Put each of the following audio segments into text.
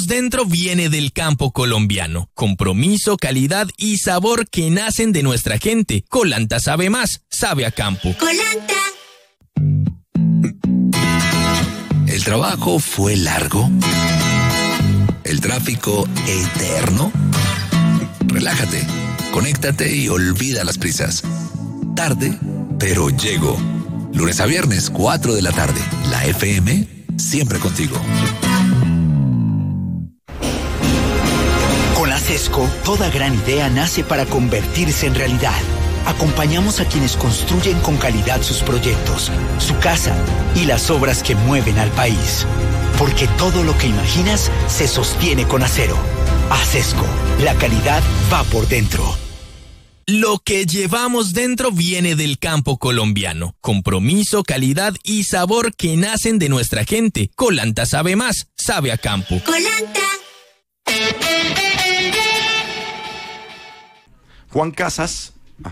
dentro viene del campo colombiano. Compromiso, calidad y sabor que nacen de nuestra gente. Colanta sabe más, sabe a campo. Colanta. ¿El trabajo fue largo? ¿El tráfico eterno? Relájate, conéctate y olvida las prisas. Tarde, pero llego. Lunes a viernes, 4 de la tarde. La FM, siempre contigo. Con ASESCO, toda gran idea nace para convertirse en realidad. Acompañamos a quienes construyen con calidad sus proyectos, su casa y las obras que mueven al país. Porque todo lo que imaginas se sostiene con acero. ASESCO, la calidad va por dentro. Lo que llevamos dentro viene del campo colombiano. Compromiso, calidad y sabor que nacen de nuestra gente. Colanta sabe más, sabe a campo. Colanta. Juan Casas.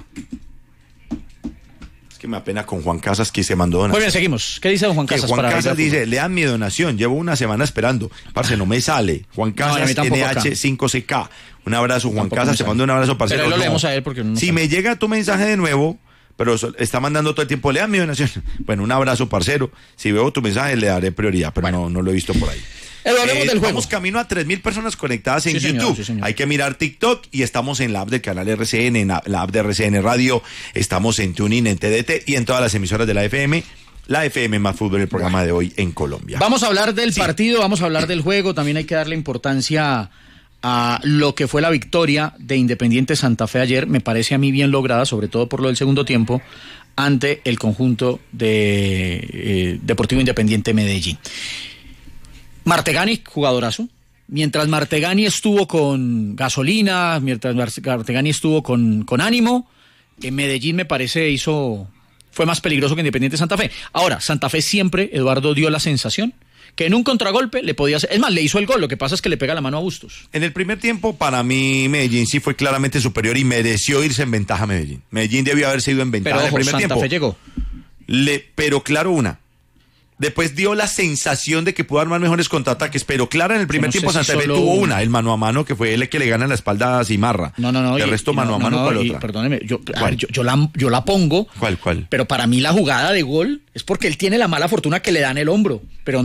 Es que me apena con Juan Casas que se mandó donación. Muy bien, seguimos. ¿Qué dice don Juan Casas? Juan Casas dice, lean mi donación, llevo una semana esperando. Parce, no me sale. Juan Casas, NH5CK. Un abrazo, Juan Casas, te mando un abrazo, parce. Pero lo leemos a él porque no si me llega tu mensaje de nuevo, pero está mandando todo el tiempo, lean mi donación. Bueno, un abrazo, parcero. Si veo tu mensaje, le daré prioridad, pero bueno, no lo he visto por ahí. Hablemos del juego. Vamos camino a 3.000 personas conectadas en YouTube. Señor. Hay que mirar TikTok y estamos en la app del canal RCN, en la app de RCN Radio, estamos en TuneIn, en TDT y en todas las emisoras de la FM. La FM más fútbol, el programa de hoy en Colombia. Vamos a hablar del partido, vamos a hablar del juego. También hay que darle importancia a lo que fue la victoria de Independiente Santa Fe ayer. Me parece a mí bien lograda, sobre todo por lo del segundo tiempo, ante el conjunto de Deportivo Independiente Medellín. Martegani, jugadorazo. Mientras Martegani estuvo con gasolina, mientras Martegani estuvo con ánimo, en Medellín me parece fue más peligroso que Independiente Santa Fe. Ahora, Santa Fe siempre, Eduardo, dio la sensación que en un contragolpe le podía hacer. Es más, le hizo el gol, lo que pasa es que le pega la mano a Bustos. En el primer tiempo, para mí, Medellín sí fue claramente superior y mereció irse en ventaja a Medellín. Medellín debió haberse ido en ventaja en el primer tiempo. Santa Fe llegó. Pero claro, después dio la sensación de que pudo armar mejores contraataques, pero claro, en el primer tiempo Santa Fe tuvo una, el mano a mano, que fue el que le gana en la espalda a Cimarra. No. El resto mano a mano, ¿cuál otra? Perdóneme, yo la pongo. ¿Cuál? Pero para mí la jugada de gol es porque él tiene la mala fortuna que le dan el hombro. Pero